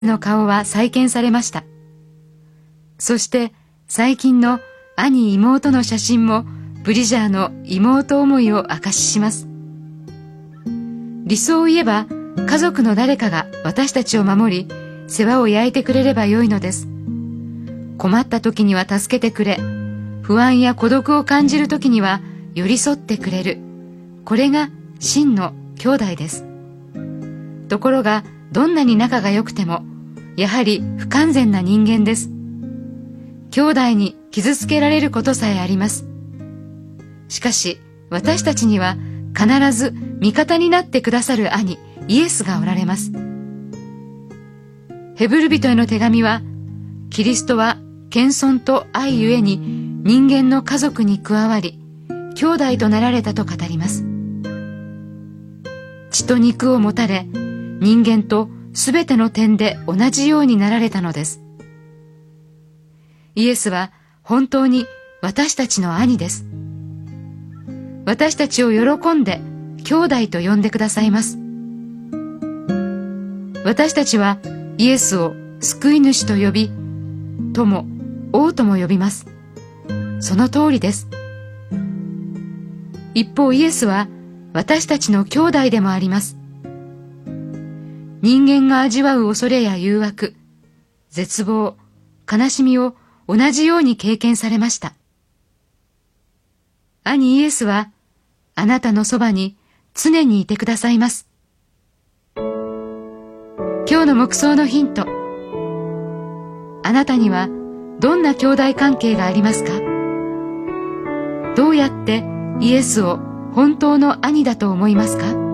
の顔は再建されました。そして最近の兄妹の写真もブリジャーの妹思いを証しします。理想を言えば家族の誰かが私たちを守り世話を焼いてくれればよいのです。困った時には助けてくれ、不安や孤独を感じる時には寄り添ってくれる。これが真の兄弟です。ところがどんなに仲が良くてもやはり不完全な人間です。兄弟に傷つけられることさえあります。しかし私たちには必ず味方になってくださる兄イエスがおられます。ヘブル人への手紙は、キリストは謙遜と愛ゆえに人間の家族に加わり兄弟となられたと語ります。血と肉を持たれ人間とすべての点で同じようになられたのです。イエスは本当に私たちの兄です。私たちを喜んで兄弟と呼んでくださいます。私たちはイエスを救い主と呼び、友、王とも呼びます。その通りです。一方イエスは私たちの兄弟でもあります。人間が味わう恐れや誘惑、絶望、悲しみを同じように経験されました。兄イエスはあなたのそばに常にいてくださいます。今日の黙想のヒント。あなたにはどんな兄弟関係がありますか？どうやってイエスを本当の兄だと思いますか？